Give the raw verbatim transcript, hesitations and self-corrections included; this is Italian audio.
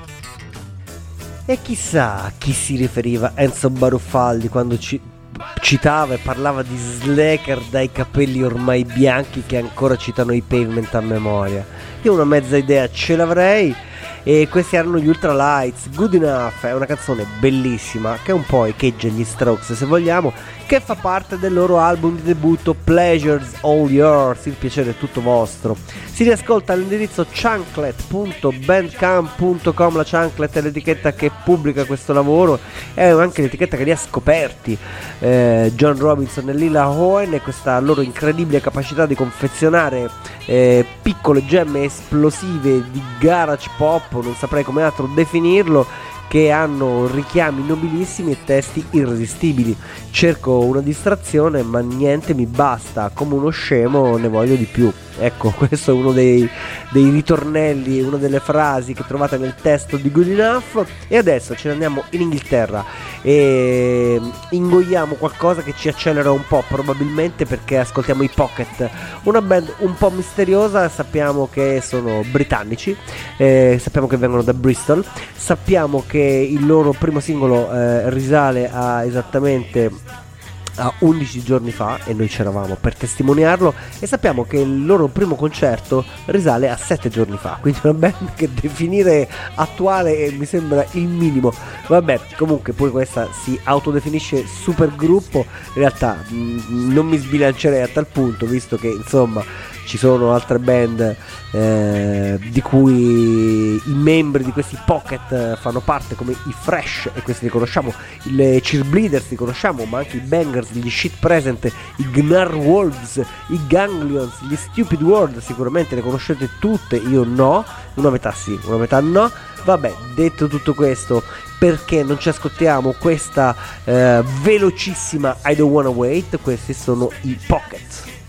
E chissà a chi si riferiva Enzo Baruffaldi quando ci citava e parlava di slacker dai capelli ormai bianchi che ancora citano i Pavement a memoria. Io una mezza idea ce l'avrei. E questi erano gli Ultralights. Good Enough è una canzone bellissima che un po' echeggia gli Strokes, se vogliamo, che fa parte del loro album di debutto Pleasures All Yours, il piacere è tutto vostro. Si riascolta all'indirizzo chunklet punto bandcamp punto com. La Chunklet è l'etichetta che pubblica questo lavoro, è anche l'etichetta che li ha scoperti eh, John Robinson e Lila Hoen, e questa loro incredibile capacità di confezionare eh, piccole gemme esplosive di garage pop, non saprei come altro definirlo, che hanno richiami nobilissimi e testi irresistibili. Cerco una distrazione ma niente mi basta, come uno scemo ne voglio di più. Ecco, questo è uno dei, dei ritornelli, una delle frasi che trovate nel testo di Good Enough. E adesso ce ne andiamo in Inghilterra e ingoiamo qualcosa che ci accelera un po', probabilmente perché ascoltiamo i Pocket, una band un po' misteriosa. Sappiamo che sono britannici, eh, sappiamo che vengono da Bristol, sappiamo che il loro primo singolo eh, risale a esattamente a undici giorni fa e noi c'eravamo per testimoniarlo, e sappiamo che il loro primo concerto risale a sette giorni fa, quindi una band che definire attuale mi sembra il minimo. Vabbè, comunque pure questa si autodefinisce super gruppo, in realtà mh, non mi sbilancerei a tal punto, visto che insomma ci sono altre band eh, di cui i membri di questi Pocket fanno parte, come i Fresh, e questi li conosciamo, i Cheerbleeders li conosciamo, ma anche i Bangers, gli Shit Present, i Gnar Wolves, i Ganglions, gli Stupid World sicuramente le conoscete tutte, io no, una metà sì, una metà no. Vabbè, detto tutto questo, perché non ci ascoltiamo questa eh, velocissima I Don't Wanna Wait? Questi sono i Pocket.